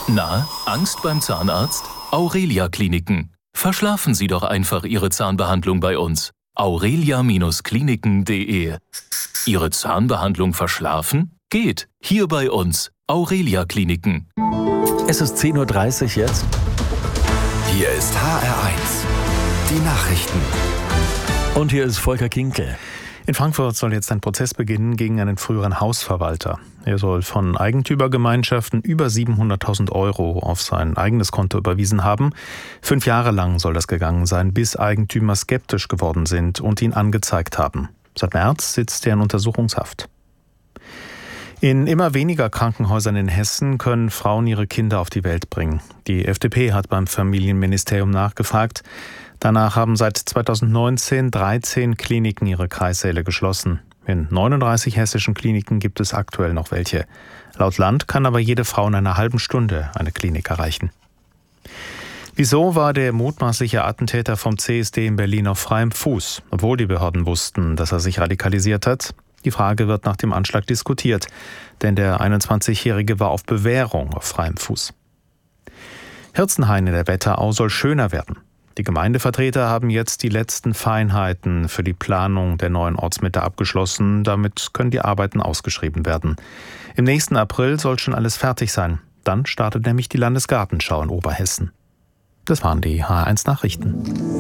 Na, Angst beim Zahnarzt? Aurelia Kliniken. Verschlafen Sie doch einfach Ihre Zahnbehandlung bei uns. aurelia-kliniken.de. Ihre Zahnbehandlung verschlafen? Geht. Hier bei uns. Aurelia Kliniken. Es ist 10:30 Uhr jetzt. Hier ist HR1. Die Nachrichten. Und hier ist Volker Kinkel. In Frankfurt soll jetzt ein Prozess beginnen gegen einen früheren Hausverwalter. Er soll von Eigentümergemeinschaften über 700.000 € auf sein eigenes Konto überwiesen haben. 5 Jahre lang soll das gegangen sein, bis Eigentümer skeptisch geworden sind und ihn angezeigt haben. Seit März sitzt er in Untersuchungshaft. In immer weniger Krankenhäusern in Hessen können Frauen ihre Kinder auf die Welt bringen. Die FDP hat beim Familienministerium nachgefragt. Danach haben seit 2019 13 Kliniken ihre Kreissäle geschlossen. In 39 hessischen Kliniken gibt es aktuell noch welche. Laut Land kann aber jede Frau in einer halben Stunde eine Klinik erreichen. Wieso war der mutmaßliche Attentäter vom CSD in Berlin auf freiem Fuß, obwohl die Behörden wussten, dass er sich radikalisiert hat? Die Frage wird nach dem Anschlag diskutiert, denn der 21-Jährige war auf Bewährung auf freiem Fuß. Hirzenhain in der Wetterau soll schöner werden. Die Gemeindevertreter haben jetzt die letzten Feinheiten für die Planung der neuen Ortsmitte abgeschlossen. Damit können die Arbeiten ausgeschrieben werden. Im nächsten April soll schon alles fertig sein. Dann startet nämlich die Landesgartenschau in Oberhessen. Das waren die HR1 Nachrichten.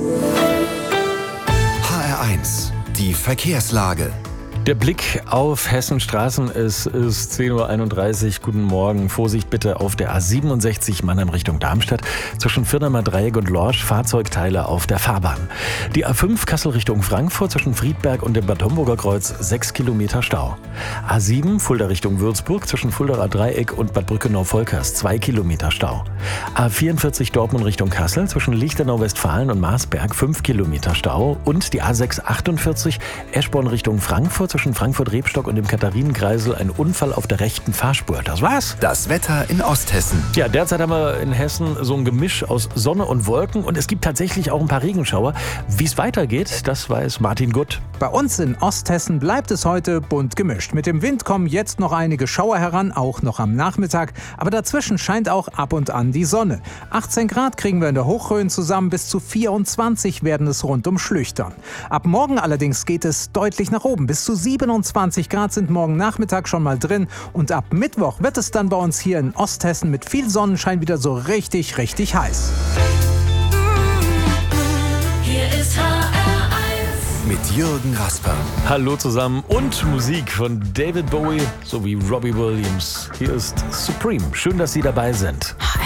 HR1. Die Verkehrslage. Der Blick auf Hessenstraßen, es ist 10:31 Uhr. Guten Morgen. Vorsicht bitte auf der A67 Mannheim Richtung Darmstadt. Zwischen Firnamer Dreieck und Lorsch Fahrzeugteile auf der Fahrbahn. Die A5 Kassel Richtung Frankfurt zwischen Friedberg und dem Bad Homburger Kreuz 6 Kilometer Stau. A7 Fulda Richtung Würzburg zwischen Fuldaer Dreieck und Bad Brückenau-Volkers 2 Kilometer Stau. A44 Dortmund Richtung Kassel zwischen Lichtenau-Westfalen und Marsberg 5 Kilometer Stau. Und die A648 Eschborn Richtung Frankfurt zwischen Frankfurt-Rebstock und dem Katharinenkreisel ein Unfall auf der rechten Fahrspur. Das war's. Das Wetter in Osthessen. Ja, derzeit haben wir in Hessen so ein Gemisch aus Sonne und Wolken und es gibt tatsächlich auch ein paar Regenschauer. Wie es weitergeht, das weiß Martin Gutt. Bei uns in Osthessen bleibt es heute bunt gemischt. Mit dem Wind kommen jetzt noch einige Schauer heran, auch noch am Nachmittag. Aber dazwischen scheint auch ab und an die Sonne. 18 Grad kriegen wir in der Hochrhön zusammen, bis zu 24 werden es rund um Schlüchtern. Ab morgen allerdings geht es deutlich nach oben. Bis zu 27 Grad sind morgen Nachmittag schon mal drin. Und ab Mittwoch wird es dann bei uns hier in Osthessen mit viel Sonnenschein wieder so richtig heiß. Hier ist HR1 Mit Jürgen Rasper. Hallo zusammen und Musik von David Bowie sowie Robbie Williams. Hier ist Supreme. Schön, dass Sie dabei sind.